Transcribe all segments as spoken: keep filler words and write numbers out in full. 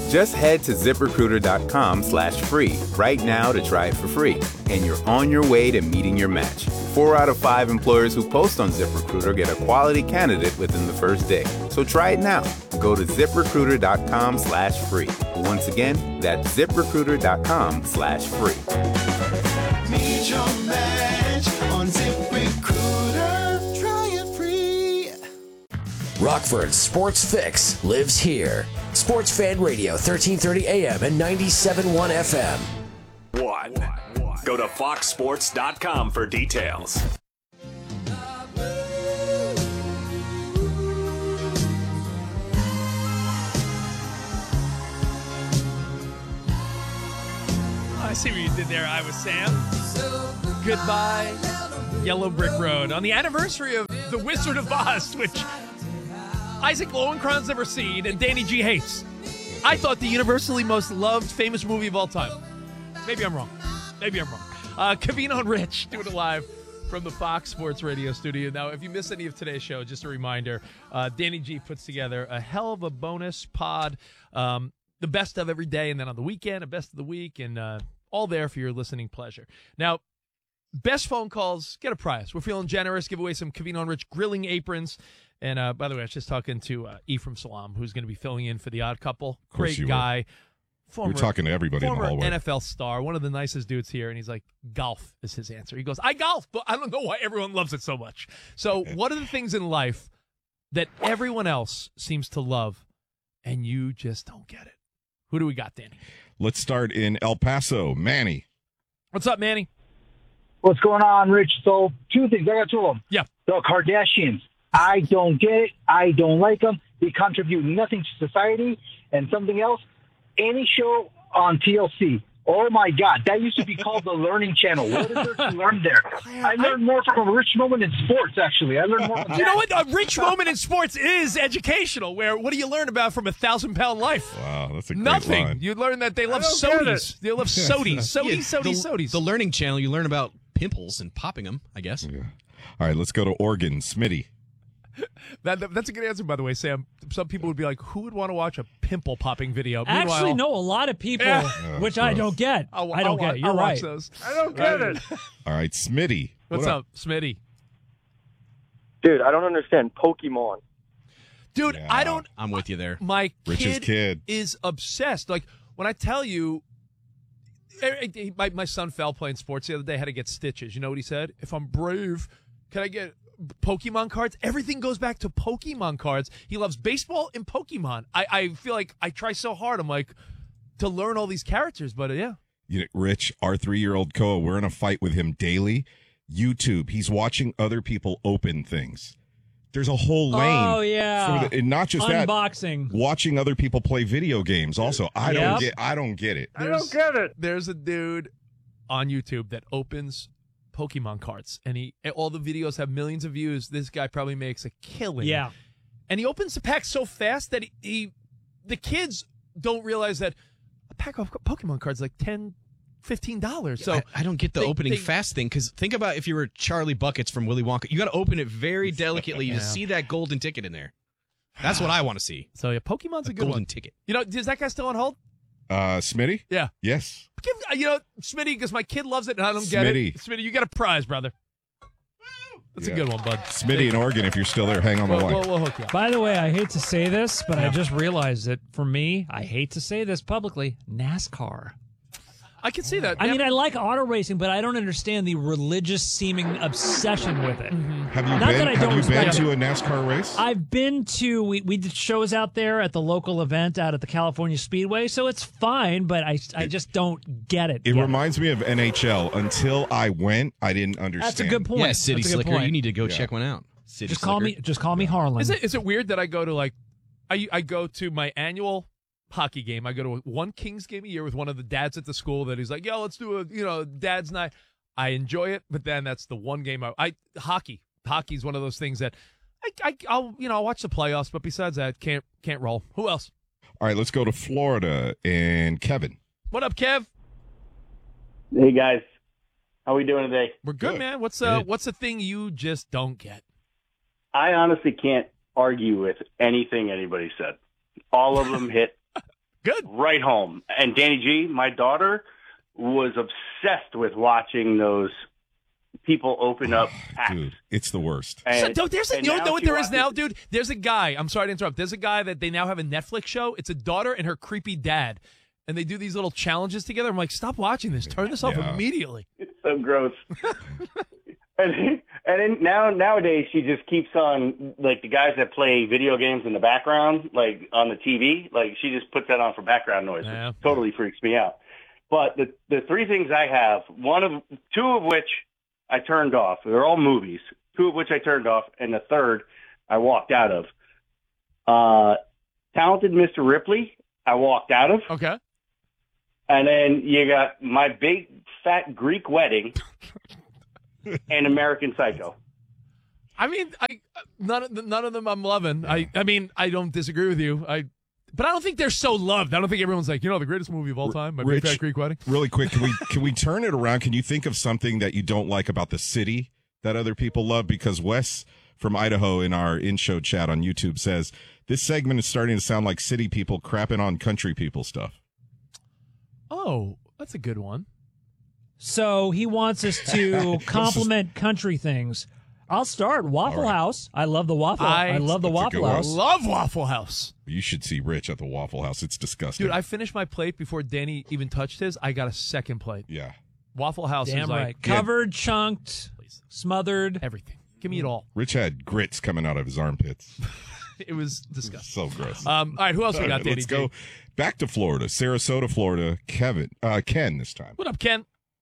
Just head to ZipRecruiter.com slash free right now to try it for free. And you're on your way to meeting your match. Four out of five employers who post on ZipRecruiter get a quality candidate within the first day. So try it now. Go to ZipRecruiter.com slash free. Once again, that's ZipRecruiter.com slash free. Meet your match on ZipRecruiter. Try it free. Rockford's Sports Fix lives here. Sports Fan Radio, thirteen thirty A M and ninety-seven point one F M. One. Go to fox sports dot com for details. I see what you did there, Iowa Sam. Goodbye, Yellow Brick Road. On the anniversary of The Wizard of Oz, which Isaac Lowenkron's never seen and Danny G hates. I thought the universally most loved famous movie of all time. Maybe I'm wrong. Maybe I'm wrong. Uh, Covino and Rich doing it live from the Fox Sports Radio studio. Now, if you missed any of today's show, just a reminder, uh, Danny G puts together a hell of a bonus pod, um, the best of every day, and then on the weekend, a best of the week, and uh, all there for your listening pleasure. Now, best phone calls, get a prize. We're feeling generous. Give away some Covino and Rich grilling aprons. And uh, by the way, I was just talking to uh, Ephraim Salam, who's going to be filling in for the Odd Couple. Great guy. Former, We're talking to everybody in the former hallway. N F L star, one of the nicest dudes here. And he's like, golf is his answer. He goes, I golf, but I don't know why everyone loves it so much. So what are the things in life that everyone else seems to love and you just don't get it? Who do we got, Danny? Let's start in El Paso. Manny. What's up, Manny? What's going on, Rich? So, two things. I got two of them. Yeah. The Kardashians. I don't get it. I don't like them. They contribute nothing to society. And something else, any show on T L C. Oh, my God. That used to be called the Learning Channel. What is there to learn there? I learned more from a rich moment in sports, actually. I learned more from that. You know what? A rich moment in sports is educational, where what do you learn about from a thousand-pound life? Wow, that's a great Nothing. line. You learn that they love don't get sodies. They love sodies. Sodies, Yeah, sodies, the, sodies. The Learning Channel, you learn about pimples and popping them, I guess. Yeah. All right, let's go to Oregon. Smitty. That, that- that's a good answer, by the way, Sam. Some people would be like, who would want to watch a pimple popping video? I actually Meanwhile- know a lot of people, Yeah. which I don't get. I'll- I don't I'll get wa- it. You're I'll right. watch those. I don't get it. All right, Smitty. What's What up, Smitty? Dude, I don't understand Pokemon. Dude, Yeah. I don't. I'm with you there. My Rich's kid, kid. is obsessed. Like, when I tell you, eh, eh, my, my son fell playing sports the other day, had to get stitches. You know what he said? If I'm brave, can I get Pokemon cards? Everything goes back to Pokemon cards. He loves baseball and Pokemon. I, I feel like I try so hard. I'm like, to learn all these characters, but uh, yeah. You know, Rich, our three-year-old Koa, we're in a fight with him daily. YouTube, he's watching other people open things. There's a whole lane. Oh, yeah. For the, and not just Unboxing. that, watching other people play video games. Also, I Yep. don't get. I don't get it. I don't get it. There's a dude on YouTube that opens Pokemon cards, and he all the videos have millions of views. This guy probably makes a killing. Yeah. And he opens the pack so fast that he, he the kids don't realize that a pack of Pokemon cards is like ten, fifteen dollars. So I, I don't get the they- opening they- fast thing, because think about if you were Charlie Buckets from Willy Wonka. You got to open it very delicately Yeah. to see that golden ticket in there. That's what I want to see. So yeah, Pokemon's a, A good golden one. ticket. You know, is that guy still on hold? Uh, Smitty? Yeah. Yes. Give you know, Smitty, because my kid loves it and I don't get Smitty. it. Smitty, you got a prize, brother. That's Yeah. a good one, bud. Smitty in Oregon, if you're still there, hang on the We'll, line. we'll, we'll hook you up. By the way, I hate to say this, but I just realized that for me, I hate to say this publicly, NASCAR. I can see that. I mean, I like auto racing, but I don't understand the religious-seeming obsession with it. Have you Not been? that I have don't you been respect to it. a NASCAR race? I've been to we, we did shows out there at the local event out at the California Speedway, so it's fine, but I I just don't get it. It yet. reminds me of N H L. Until I went, I didn't understand. That's a good point. Yeah, City That's a good Slicker. point. You need to go Yeah. check one out. City Just call Slicker. me just call me Harlan. Is it is it weird that I go to like I I go to my annual hockey game. I go to one Kings game a year with one of the dads at the school that he's like, "Yo, let's do a, you know, dad's night." I enjoy it, but then that's the one game I, I hockey. Hockey's one of those things that I, I I'll, you know, I'll watch the playoffs, but besides that, can't can't roll. Who else? All right, let's go to Florida and Kevin. What up, Kev? Hey, guys. How we doing today? We're good, Good. man. What's uh Good. what's the thing you just don't get? I honestly can't argue with anything anybody said. All of them hit Good. Right home. And Danny G, my daughter, was obsessed with watching those people open up packs. Dude, it's the worst. So, dude, there's a, and you know, now know what she there is watches- now, dude? There's a guy. I'm sorry to interrupt. There's a guy that they now have a Netflix show. It's a daughter and her creepy dad, and they do these little challenges together. I'm like, stop watching this. Turn this off Yeah. immediately. It's so gross. and and then now nowadays she just keeps on, like, the guys that play video games in the background, like on the T V. Like, she just puts that on for background noise. Yeah. It totally freaks me out. But the the three things I have, one of two of which I turned off. They're all movies. Two of which I turned off, and the third I walked out of. Uh, Talented Mister Ripley, I walked out of. Okay. And then you got My Big Fat Greek Wedding and American Psycho. I mean, I none of the, none of them I'm loving. I I mean, I don't disagree with you. I, but I don't think they're so loved. I don't think everyone's like, you know, the greatest movie of all time, My Big Rich, Fat Greek Wedding. Really quick, can we can we turn it around? Can you think of something that you don't like about the city that other people love? Because Wes from Idaho in our in-show chat on YouTube says this segment is starting to sound like city people crapping on country people stuff. Oh, that's a good one. So he wants us to compliment country things. I'll start Waffle All right. House. I love the Waffle. I- I, love the That's a good Waffle one. House. Love Waffle House. You should see Rich at the Waffle House. It's disgusting. Dude, I finished my plate before Danny even touched his. I got a second plate. yeah. Waffle House Damn is right. like Covered, chunked, Please. smothered. everything. Give me it all. Rich had grits coming out of his armpits. It was disgusting. So gross. Um, all right, who else we All got, right, Danny let's G? go back to Florida, Sarasota, Florida. Kevin, uh, Ken this time. What up, Ken?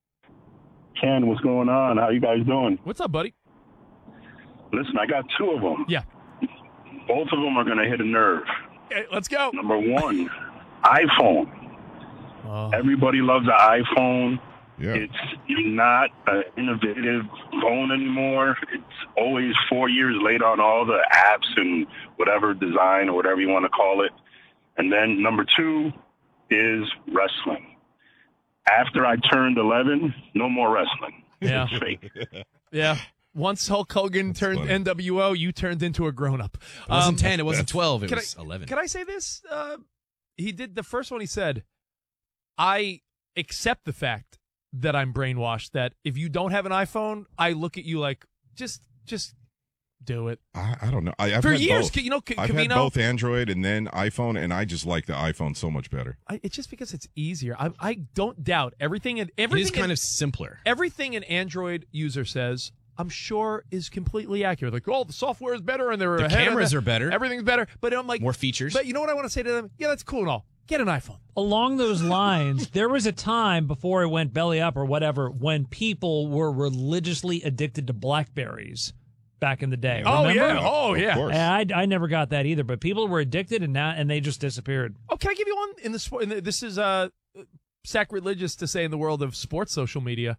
Ken, what's going on? How you guys doing? What's up, buddy? Listen, I got two of them. Yeah. Both of them are going to hit a nerve. Okay, let's go. Number one, iPhone. Oh. Everybody loves the iPhone. Yeah. It's not an innovative phone anymore. It's always four years late on all the apps and whatever design or whatever you want to call it. And then number two is wrestling. After I turned eleven, no more wrestling. Yeah. It's fake. Yeah. Once Hulk Hogan turned funny. N W O, you turned into a grown-up. It wasn't Um, ten, it wasn't twelve, it can was I, eleven. Can I say this? Uh, he did the first one. He said, "I accept the fact that I'm brainwashed. That if you don't have an iPhone, I look at you like just, just do it." I, I don't know. I, I've For had years, both. you know, C- I've had Covino- both Android and then iPhone, and I just like the iPhone so much better. I, it's just because it's easier. I, I don't doubt everything. And It everything is kind an- of simpler. everything an Android user says, I'm sure is completely accurate. Like, oh, the software is better and they're The ahead of cameras the- are better. Everything's better. But I'm like, More features. But you know what I want to say to them? Yeah, that's cool and all. Get an iPhone. Along those lines, there was a time before it went belly up or whatever when people were religiously addicted to Blackberries back in the day. Oh, Remember? yeah. Oh, Of yeah. course. And I, I never got that either, but people were addicted and now and they just disappeared. Oh, can I give you one in the sport? In the, this is uh, sacrilegious to say in the world of sports social media.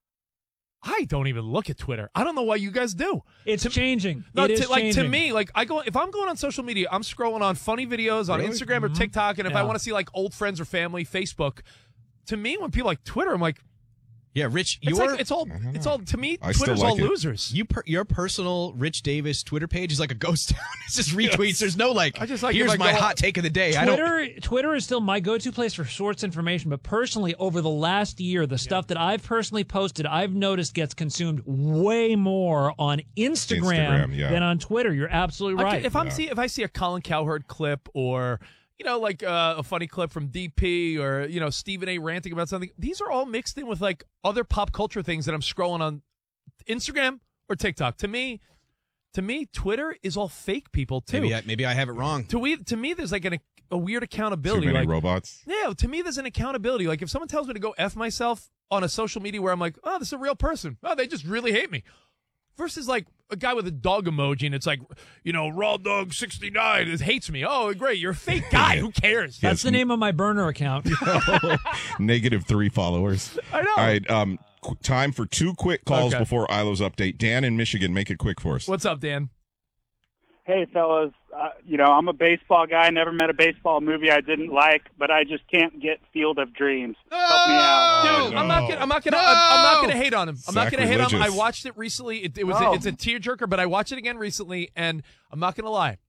I don't even look at Twitter. I don't know why you guys do. It's changing. No, it is to, like to changing. me, like I go if I'm going on social media, I'm scrolling on funny videos on Really? Instagram or TikTok, and if I Yeah. want to see like old friends or family, Facebook. To me, when people like Twitter, I'm like, Yeah, Rich, it's your like it's all I don't it's know. all to me. I still Twitter's like all it. losers. you per, your personal Rich Davis Twitter page is like a ghost town. It's just retweets. There's no like, I just like here's if I my go- hot take of the day. I don't. Twitter, Twitter is still my go-to place for sports information, but personally, over the last year, the stuff that I've personally posted, I've noticed gets consumed way more on Instagram, Instagram, yeah. than on Twitter. You're absolutely I right. can- if I'm see if I see a Colin Cowherd clip or you know like uh, a funny clip from D P or you know Stephen A. ranting about something, these are all mixed in with like other pop culture things that I'm scrolling on Instagram or TikTok. To me, to me, Twitter is all fake people too. Maybe I, maybe I have it wrong. To we to me, there's like an, a weird Too accountability. many Like, robots. yeah, to me, there's an accountability. Like if someone tells me to go f myself on a social media where I'm like, oh, this is a real person. Oh, they just really hate me. Versus like a guy with a dog emoji and it's like, you know, raw dog sixty-nine is hates me. Oh, great, you're a fake guy. Who cares? That's the name of my burner account. Negative three followers. I know. All right. Um, qu- time for two quick calls Okay. before Ilo's update. Dan in Michigan, make it quick for us. What's up, Dan? Hey, fellas, uh, you know, I'm a baseball guy. Never met a baseball movie I didn't like, but I just can't get Field of Dreams. Help me out. Dude, I'm not gonna, I'm not gonna, No! I'm not gonna hate on him. I'm not gonna hate on him. I Sacrilegious. watched it recently. It, it was, No. a, it's a tearjerker, but I watched it again recently, and I'm not gonna lie.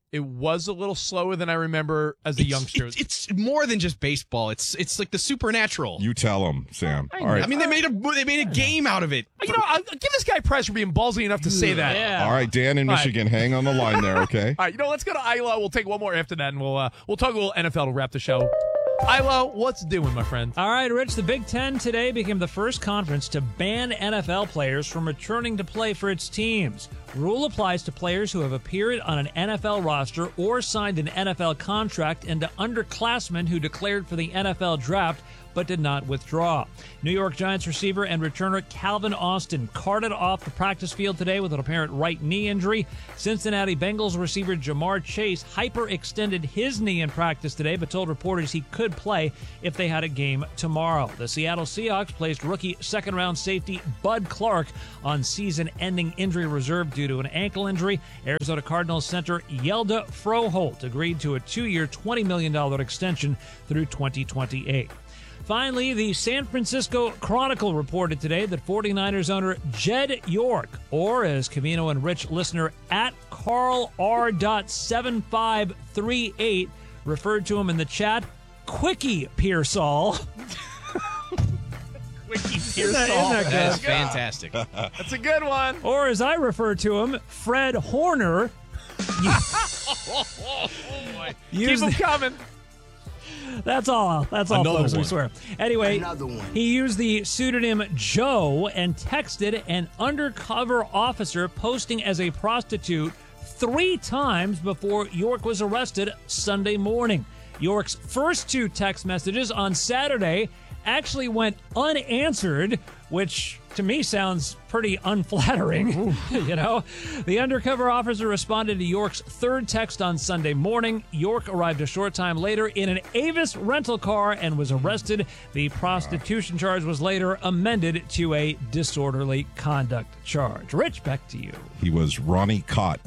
It was a little slower than I remember as a It's, youngster. it's, it's more than just baseball. It's it's like the supernatural. You tell them, Sam. I All right. I mean, they made a they made a game out of it. You know, I'll give this guy press for being ballsy enough to say that. Yeah. All right, Dan in All right. Michigan, hang on the line there, okay? All right, you know, let's go to Ilo. We'll take one more after that, and we'll uh, we'll talk a little N F L to wrap the show. Ilo, what's doing, my friend? All right, Rich, the Big Ten today became the first conference to ban N F L players from returning to play for its teams. Rule applies to players who have appeared on an N F L roster or signed an N F L contract and to underclassmen who declared for the N F L draft but did not withdraw. New York Giants receiver and returner Calvin Austin carted off the practice field today with an apparent right knee injury. Cincinnati Bengals receiver Jamar Chase hyperextended his knee in practice today, but told reporters he could play if they had a game tomorrow. The Seattle Seahawks placed rookie second-round safety Bud Clark on season-ending injury reserve due to an ankle injury. Arizona Cardinals center Yelda Froholt agreed to a two-year, twenty million dollars extension through twenty twenty-eight. Finally, the San Francisco Chronicle reported today that 49ers owner Jed York, or as Covino and Rich listener at Carl R. seven five three eight referred to him in the chat, Quickie Pearsall. Quickie Isn't that- isn't that good? That's fantastic. That's a good one. Or as I refer to him, Fred Horner. oh, boy. Keep Used them the- coming. That's all. That's all, Another folks, we one. swear. Anyway, Another one. he used the pseudonym Joe and texted an undercover officer posting as a prostitute three times before York was arrested Sunday morning. York's first two text messages on Saturday actually went unanswered, which to me sounds pretty unflattering. You know, the undercover officer responded to York's third text on Sunday morning. York arrived a short time later in an Avis rental car and was arrested. The prostitution charge was later amended to a disorderly conduct charge. Rich, back to you. He was Ronnie Cott.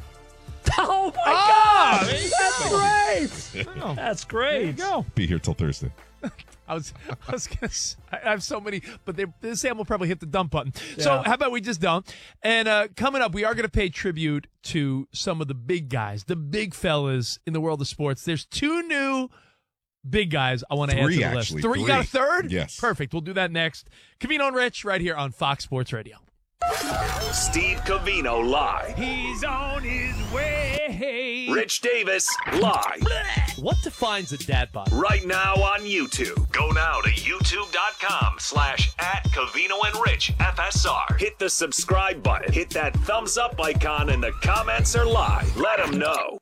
Oh my Ah, God! there you That's go. great. Oh, That's great. there you go. Be here till Thursday. I was, I was gonna. Say, I have so many, but they, Sam will probably hit the dump button. So how about we just don't? And uh, coming up, we are going to pay tribute to some of the big guys, the big fellas in the world of sports. There's two new big guys I want to add to Three, the actually. list. Three. You got a Three. third? Yes. Perfect. We'll do that next. Covino and Rich right here on Fox Sports Radio. Steve Covino live. He's on his way. Rich Davis live. What defines a dad bod? Right now on YouTube. Go now to youtube.com slash at Covino and Rich F S R. Hit the subscribe button. Hit that thumbs up icon and the comments are live. Let them know.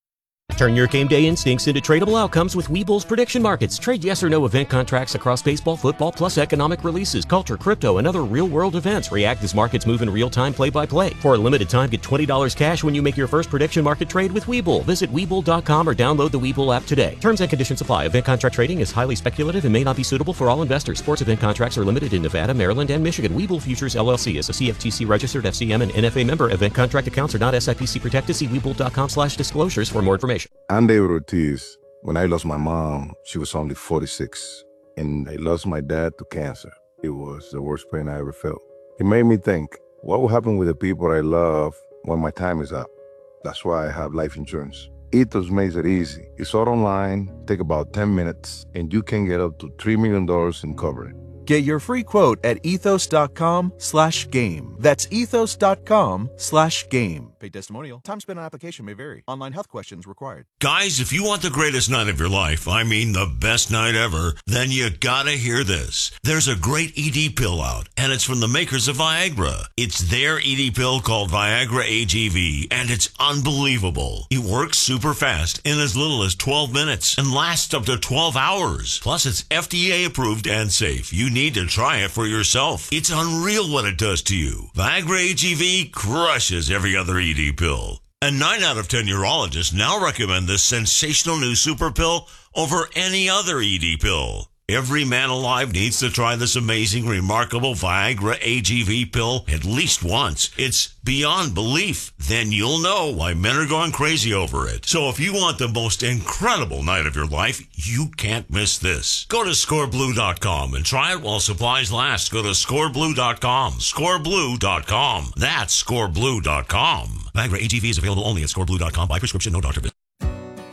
Turn your game day instincts into tradable outcomes with Webull's prediction markets. Trade yes or no event contracts across baseball, football, plus economic releases, culture, crypto, and other real-world events. React as markets move in real time, play-by-play. For a limited time, get twenty dollars cash when you make your first prediction market trade with Webull. Visit Webull dot com or download the Webull app today. Terms and conditions apply. Event contract trading is highly speculative and may not be suitable for all investors. Sports event contracts are limited in Nevada, Maryland, and Michigan. Webull Futures, L L C is a C F T C-registered F C M and N F A member. Event contract accounts are not S I P C protected. See Webull dot com slash disclosures for more information. I'm David Ortiz. When I lost my mom, she was only forty-six. And I lost my dad to cancer. It was the worst pain I ever felt. It made me think, what will happen with the people I love when my time is up? That's why I have life insurance. Ethos makes it easy. It's all online, take about ten minutes, and you can get up to three million dollars in coverage. Get your free quote at ethos.com slash game. That's ethos.com slash game. Paid testimonial. Time spent on application may vary. Online health questions required. Guys, if you want the greatest night of your life, I mean the best night ever, then you gotta hear this. There's a great E D pill out, and it's from the makers of Viagra. It's their E D pill called Viagra A G V, and it's unbelievable. It works super fast in as little as twelve minutes and lasts up to twelve hours. Plus, it's F D A approved and safe. You need to try it for yourself. It's unreal what it does to you. Viagra A G V crushes every other E D pill. And nine out of ten urologists now recommend this sensational new super pill over any other E D pill. Every man alive needs to try this amazing, remarkable Viagra A G V pill at least once. It's beyond belief. Then you'll know why men are going crazy over it. So if you want the most incredible night of your life, you can't miss this. Go to score blue dot com and try it while supplies last. Go to score blue dot com. score blue dot com. That's score blue dot com. Viagra A G V is available only at score blue dot com by prescription, no doctor visit.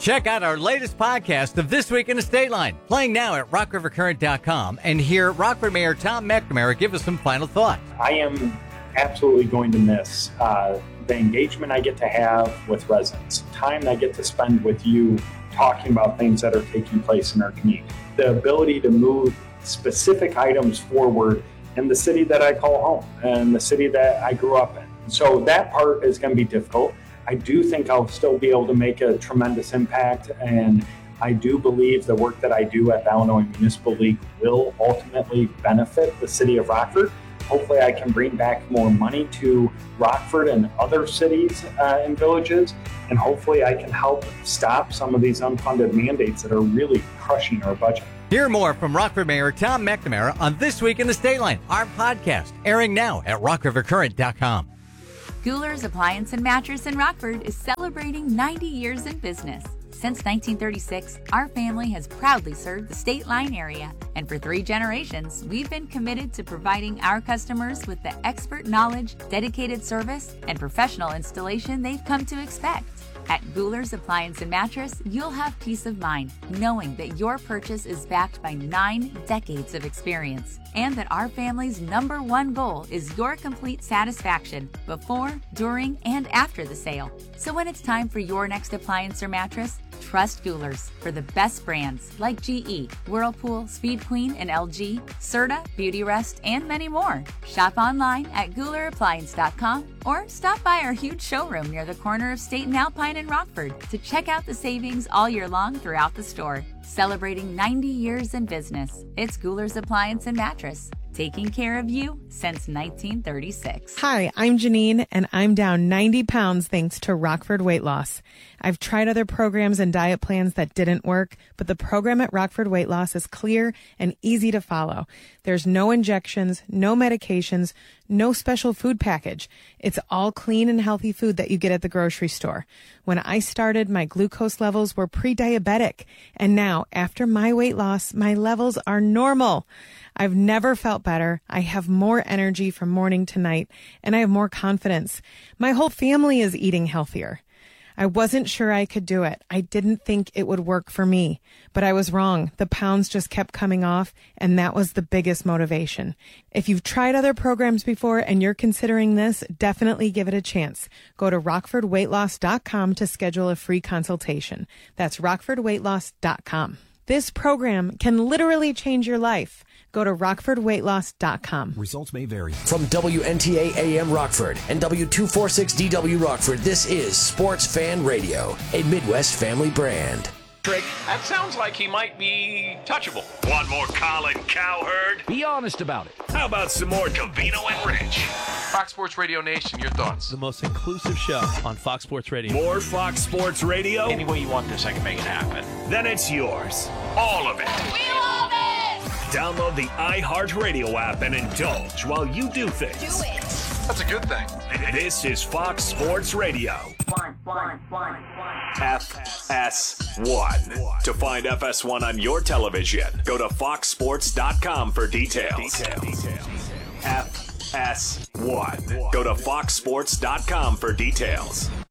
Check out our latest podcast of This Week in the State Line, playing now at rock river current dot com, and hear Rockford Mayor Tom McNamara give us some final thoughts. I am absolutely going to miss uh, the engagement I get to have with residents, time I get to spend with you talking about things that are taking place in our community, the ability to move specific items forward in the city that I call home and the city that I grew up in. So that part is going to be difficult. I do think I'll still be able to make a tremendous impact, and I do believe the work that I do at the Illinois Municipal League will ultimately benefit the city of Rockford. Hopefully I can bring back more money to Rockford and other cities uh, and villages, and hopefully I can help stop some of these unfunded mandates that are really crushing our budget. Hear more from Rockford Mayor Tom McNamara on This Week in the State Line, our podcast, airing now at rock river current dot com. Gouler's Appliance and Mattress in Rockford is celebrating ninety years in business. Since nineteen thirty-six, our family has proudly served the State Line area, and for three generations, we've been committed to providing our customers with the expert knowledge, dedicated service, and professional installation they've come to expect. At Gouler's Appliance and Mattress, you'll have peace of mind knowing that your purchase is backed by nine decades of experience, and that our family's number one goal is your complete satisfaction before, during, and after the sale. So when it's time for your next appliance or mattress, trust Gouler's for the best brands like G E, Whirlpool, Speed Queen, and L G, Serta, Beautyrest, and many more. Shop online at Gouler Appliance dot com or stop by our huge showroom near the corner of State and Alpine in Rockford to check out the savings all year long throughout the store. Celebrating ninety years in business, it's Gouler's Appliance and Mattress, taking care of you since nineteen thirty-six. Hi, I'm Janine, and I'm down ninety pounds thanks to Rockford Weight Loss. I've tried other programs and diet plans that didn't work, but the program at Rockford Weight Loss is clear and easy to follow. There's no injections, no medications, no special food package. It's all clean and healthy food that you get at the grocery store. When I started, my glucose levels were pre-diabetic, and now, after my weight loss, my levels are normal. I've never felt better. I have more energy from morning to night, and I have more confidence. My whole family is eating healthier. I wasn't sure I could do it. I didn't think it would work for me, but I was wrong. The pounds just kept coming off, and that was the biggest motivation. If you've tried other programs before and you're considering this, definitely give it a chance. Go to rockford weight loss dot com to schedule a free consultation. That's rockford weight loss dot com. This program can literally change your life. Go to rockford weight loss dot com. Results may vary. From W N T A A M Rockford and W two forty-six D W Rockford, this is Sports Fan Radio, a Midwest family brand. Trick, that sounds like he might be touchable. Want more Colin Cowherd? Be honest about it. How about some more Covino and Rich? Fox Sports Radio Nation, your thoughts? The most inclusive show on Fox Sports Radio. More Fox Sports Radio? Any way you want this, I can make it happen. Then it's yours. All of it. We love it! Download the iHeartRadio app and indulge while you do things. Do it. That's a good thing. This is Fox Sports Radio. One, one, one, one. F S one. To find F S one on your television, go to fox sports dot com for details. F S one. Go to fox sports dot com for details.